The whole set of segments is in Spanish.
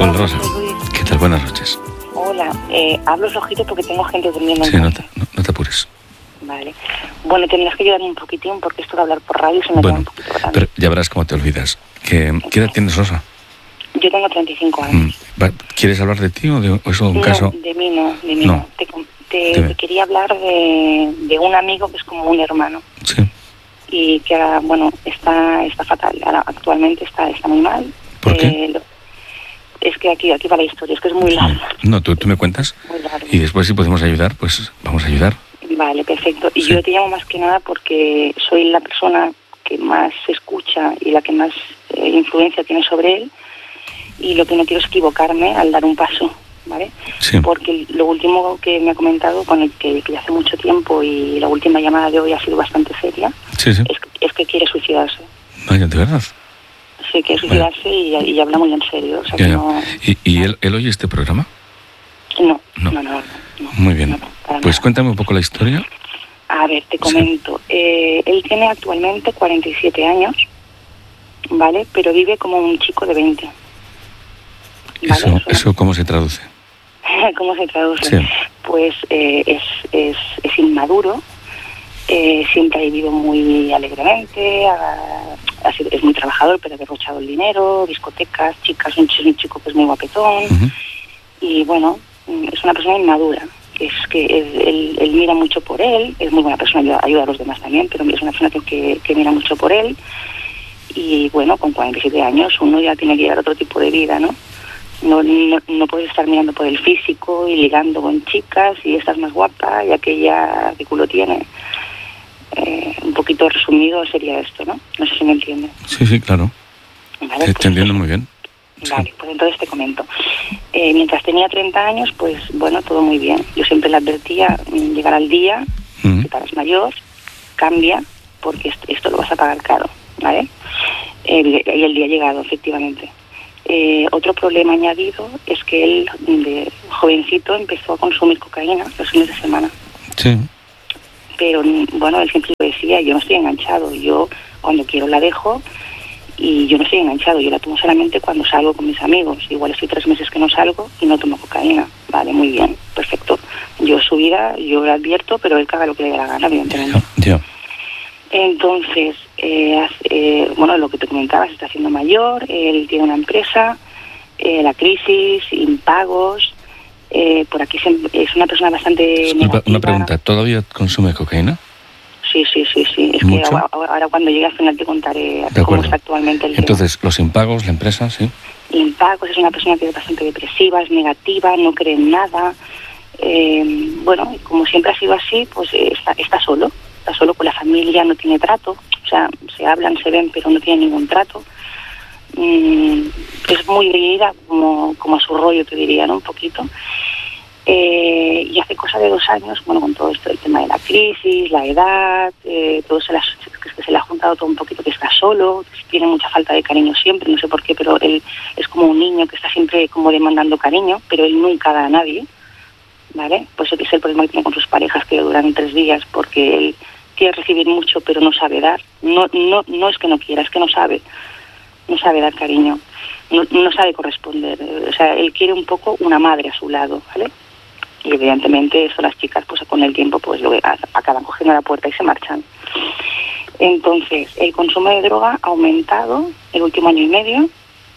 Hola, Rosa. Luis. ¿Qué tal? Buenas noches. Hola, hablo flojito porque tengo gente durmiendo en Sí, no casa. te apures. Vale. Bueno, tendrás que ayudarme un poquitín porque esto de hablar por radio se me queda un poquito grande. Pero ya verás cómo te olvidas. ¿Qué edad tienes, Rosa? Yo tengo 35 años. ¿Quieres hablar de ti o es un No, caso? de mí no. Te quería hablar de un amigo que es como un hermano. Sí. Y que ahora, bueno, está fatal. Ahora, actualmente está muy mal. ¿Por qué? Es que aquí va la historia, es que es muy larga. No, tú me cuentas. Muy larga. Y después si podemos ayudar, pues vamos a ayudar. Vale, perfecto. Y Sí. yo te llamo más que nada porque soy la persona que más escucha y la que más influencia tiene sobre él, y lo que no quiero es equivocarme al dar un paso, ¿vale? Sí. Porque lo último que me ha comentado, con el que hace mucho tiempo, y la última llamada de hoy ha sido bastante seria, Sí. es que quiere suicidarse. Vaya, de verdad. Sí, quiere suicidarse y habla muy en serio. O sea, Ya. que no... ¿Y él oye este programa? No. Muy bien. No, para Pues nada. cuéntame un poco la historia. A ver, te comento. Él tiene actualmente 47 años, ¿vale? Pero vive como un chico de 20. ¿Vale? ¿Eso cómo se traduce? ¿Cómo se traduce? Sí. Pues es inmaduro, siempre ha vivido muy alegremente, es muy trabajador, pero ha derrochado el dinero, discotecas, chicas, un chico que es muy guapetón. Uh-huh. Y bueno, es una persona inmadura. Él mira mucho por él, es muy buena persona, ayuda a los demás también, pero es una persona que mira mucho por él. Y bueno, con 47 años uno ya tiene que llevar otro tipo de vida, ¿no? No puedes estar mirando por el físico y ligando con chicas y estás más guapa y aquella que culo tiene. Un poquito resumido sería esto, ¿no? No sé si me entiendes. Sí, claro. Vale, Te entiendo muy bien. Vale, pues entonces te comento. Mientras tenía 30 años, pues bueno, todo muy bien. Yo siempre le advertía, llegar al día, que para es mayor, cambia, porque esto lo vas a pagar caro, ¿vale? Y el día ha llegado, efectivamente. Otro problema añadido es que él, de jovencito, empezó a consumir cocaína los fines de semana. Sí. Pero bueno, él siempre lo decía, yo no estoy enganchado, yo cuando quiero la dejo. Y yo no estoy enganchado, yo la tomo solamente cuando salgo con mis amigos. Igual estoy 3 meses que no salgo y no tomo cocaína. Vale, muy bien, perfecto. Yo su vida, yo le advierto, pero él caga lo que le dé la gana, evidentemente. Ya. Entonces, bueno, lo que te comentaba, se está haciendo mayor, él tiene una empresa, la crisis, impagos, por aquí es una persona bastante Disculpa, negativa. una pregunta, ¿todavía consume cocaína? Sí. Es ¿Mucho? que ahora cuando llegue al final te contaré cómo está actualmente el tema. Entonces, los impagos, la empresa, sí. Impagos, es una persona que es bastante depresiva, es negativa, no cree en nada. Bueno, como siempre ha sido así, pues está solo con la familia, no tiene trato. O sea, se hablan, se ven, pero no tiene ningún trato. Es muy dividida, como a su rollo, te diría, ¿no? Un poquito. Y hace cosa de 2 años, bueno, con todo esto, el tema de la crisis, la edad, todo se le ha juntado todo un poquito, que está solo, tiene mucha falta de cariño siempre, no sé por qué, pero él es como un niño que está siempre como demandando cariño, pero él nunca da a nadie, ¿vale? Pues ese es el problema que tiene con sus parejas, que duran 3 días, porque él quiere recibir mucho, pero no sabe dar. No es que no quiera, es que no sabe dar cariño, no sabe corresponder. O sea, él quiere un poco una madre a su lado, ¿vale? Y evidentemente eso las chicas pues con el tiempo pues lo acaban cogiendo la puerta y se marchan. Entonces el consumo de droga ha aumentado el último año y medio.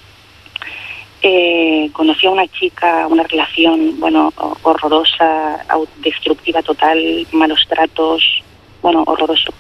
Conocí a una chica, una relación, bueno, horrorosa, destructiva total, malos tratos, bueno, horroroso.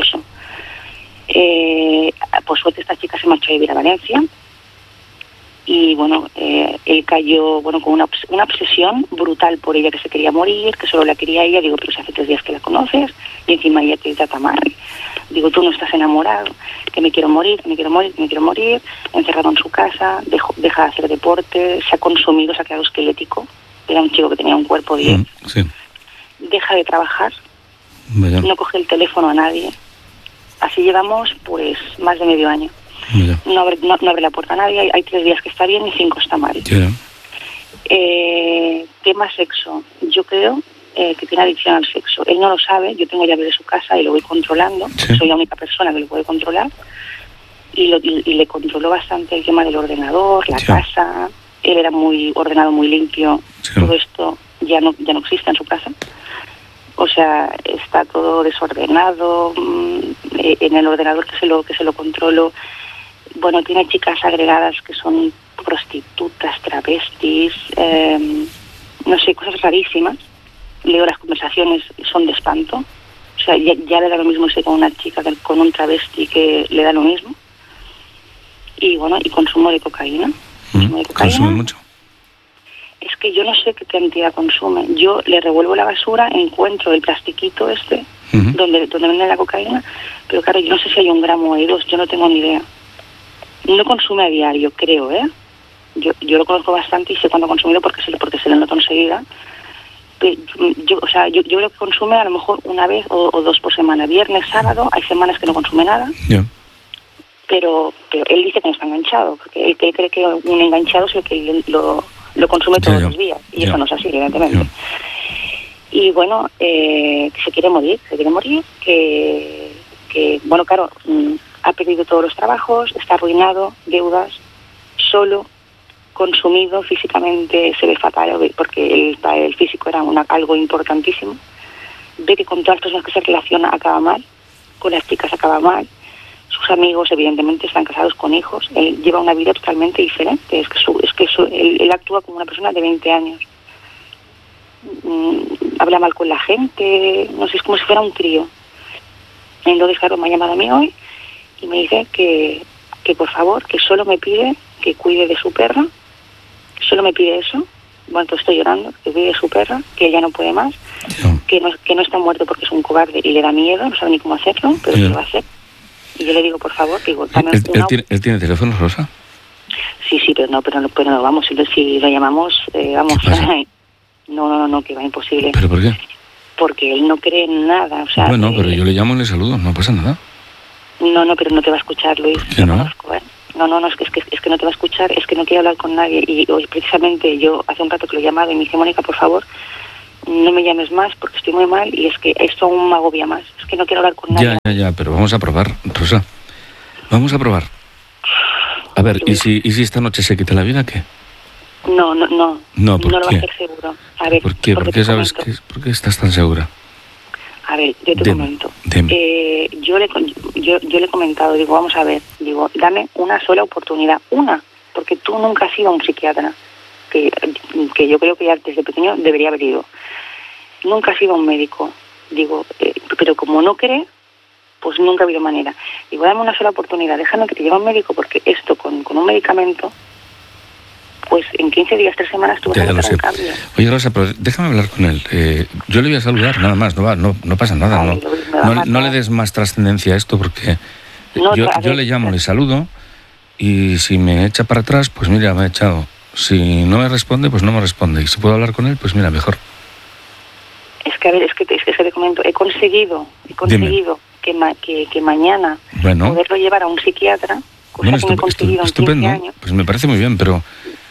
Por suerte esta chica se marchó a vivir a Valencia. Y bueno, él cayó con una obsesión brutal por ella, que se quería morir, que solo la quería ella. Digo, pero si hace 3 días que la conoces y encima ella te trata mal. Digo, tú no estás enamorado, que me quiero morir, encerrado en su casa, deja de hacer deporte, se ha consumido, se ha quedado esquelético. Era un chico que tenía un cuerpo bien. Sí. Deja de trabajar, Vaya. no coge el teléfono a nadie. Así llevamos pues más de medio año. No abre la puerta a nadie, hay 3 días que está bien y 5 está mal. Yeah. Tema sexo, yo creo que tiene adicción al sexo. Él no lo sabe, yo tengo llave de su casa y lo voy controlando. Sí. Soy la única persona que lo puede controlar. Y le controló bastante el tema del ordenador, la casa. él era muy ordenado, muy limpio. Sí. Todo esto ya no existe en su casa. O sea, está todo desordenado. En el ordenador que se lo controlo, bueno, tiene chicas agregadas que son prostitutas, travestis, no sé, cosas rarísimas. Leo las conversaciones, son de espanto. O sea, ya le da lo mismo irse con una chica con un travesti, que le da lo mismo. Y bueno, y consumo de cocaína. ¿Consume mucho? Es que yo no sé qué cantidad consume. Yo le revuelvo la basura, encuentro el plastiquito donde venden la cocaína, pero claro, yo no sé si hay 1 gramo o hay 2, yo no tengo ni idea. No consume a diario, creo, ¿eh? Yo lo conozco bastante y sé cuándo ha consumido porque se lo noto enseguida. Yo creo que consume a lo mejor 1 vez o 2 por semana, viernes, sábado. Hay semanas que no consume nada. Yeah. Pero él dice que no está enganchado, porque él cree que un enganchado es el que lo consume todos los días, y eso no es así, evidentemente. Y bueno, se quiere morir, que bueno, claro, ha perdido todos los trabajos, está arruinado, deudas, solo, consumido, físicamente se ve fatal, porque el físico era algo importantísimo. Ve que con todas las personas que se relaciona acaba mal, con las chicas acaba mal. Sus amigos, evidentemente, están casados con hijos. Él lleva una vida totalmente diferente. Él actúa como una persona de 20 años. Habla mal con la gente. No sé, es como si fuera un crío. Entonces, claro, me ha llamado a mí hoy y me dice que por favor, que solo me pide que cuide de su perra. Que solo me pide eso. Bueno, entonces estoy llorando. Que cuide de su perra, que ella no puede más. Que no está muerto porque es un cobarde y le da miedo. No sabe ni cómo hacerlo, pero lo va a hacer. Y yo le digo, por favor, dame ¿Él tiene teléfono, Rosa? Sí, pero no, vamos, si lo llamamos, vamos, no, que va imposible. ¿Pero por qué? Porque él no cree en nada, o sea... Bueno, pero yo le llamo y le saludo, no pasa nada. No, pero no te va a escuchar, Luis. ¿Por qué no? Conozco, ¿eh? No, es que no te va a escuchar, es que no quiere hablar con nadie. Y hoy, precisamente, yo hace un rato que lo he llamado y me dice, Mónica, por favor, no me llames más porque estoy muy mal y es que esto aún me agobia más. Es que no quiero hablar con nadie. Ya, pero vamos a probar, Rosa. Vamos a probar. A ver, ¿y si esta noche se quita la vida, qué? No, ¿por no lo qué? va a hacer seguro. A ver, ¿Por qué? ¿Por qué estás tan segura? A ver, yo te comento. Yo le he comentado, digo, vamos a ver, digo, dame una sola oportunidad, porque tú nunca has ido a un psiquiatra, que yo creo que ya desde pequeño debería haber ido. Nunca has ido a un médico, digo, pero como no cree, pues nunca ha habido manera. Digo, dame una sola oportunidad, déjame que te lleve a un médico, porque esto con un medicamento, pues en 15 días, 3 semanas tú vas a notar un cambio. Oye, Rosa, pero déjame hablar con él. Yo le voy a saludar, nada más, no pasa nada. No le des más trascendencia a esto, porque yo le llamo, le saludo, y si me echa para atrás, pues mira, me ha echado. Si no me responde, pues no me responde. Y si puedo hablar con él, pues mira, mejor. Es que, a ver, es que te comento, he conseguido que mañana poderlo llevar a un psiquiatra, cosa que me he conseguido en 15 años. Pues me parece muy bien, pero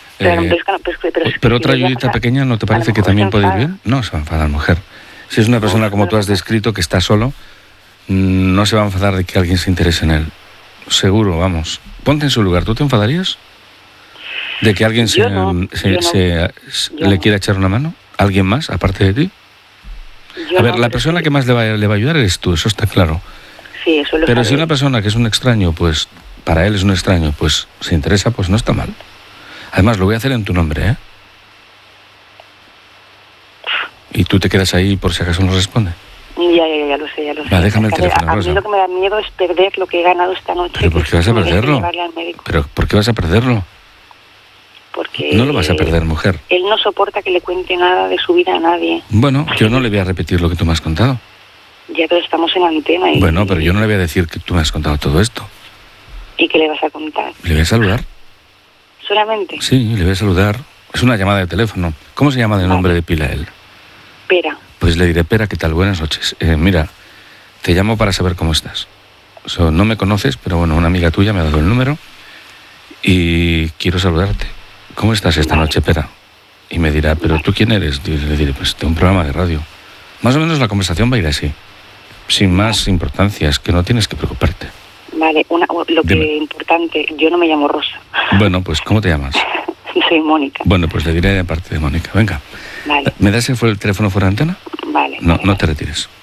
otra ayudita pequeña, ¿no te parece que también puede ir bien? No se va a enfadar, mujer. Si es una persona como tú has descrito, que está solo, no se va a enfadar de que alguien se interese en él. Seguro, vamos. Ponte en su lugar. ¿Tú te enfadarías de que alguien le quiera echar una mano? ¿Alguien más, aparte de ti? A ver, la persona que más le va a ayudar eres tú, eso está claro. Sí, eso lo Pero sabes. si una persona que es un extraño, pues para él es un extraño, pues se interesa, pues no está mal. Además, lo voy a hacer en tu nombre, ¿eh? Y tú te quedas ahí por si acaso no responde. Ya lo sé. Va, déjame el teléfono, a mí lo que me da miedo es perder lo que he ganado esta noche. ¿Pero por qué vas a perderlo? ¿Pero por qué vas a perderlo? Porque no lo vas a perder, mujer. Él no soporta que le cuente nada de su vida a nadie. Bueno, yo no le voy a repetir lo que tú me has contado. Ya, pero estamos en antena. Bueno, pero yo no le voy a decir que tú me has contado todo esto. ¿Y qué le vas a contar? Le voy a saludar. ¿Solamente? Sí, le voy a saludar. Es una llamada de teléfono. ¿Cómo se llama de nombre de pila él? Pera. Pues le diré, Pera, ¿qué tal? Buenas noches. Mira, te llamo para saber cómo estás. No me conoces, pero bueno, una amiga tuya me ha dado el número y quiero saludarte. ¿Cómo estás esta noche, Pera? Y me dirá, ¿pero tú quién eres? Y le diré, pues de un programa de radio. Más o menos la conversación va a ir así. Sin más importancia, es que no tienes que preocuparte. Vale, lo que es importante, yo no me llamo Rosa. Bueno, pues ¿cómo te llamas? Soy Mónica. Bueno, pues le diré de parte de Mónica. Venga. Vale. ¿Me das el teléfono fuera de antena? Vale. No te retires.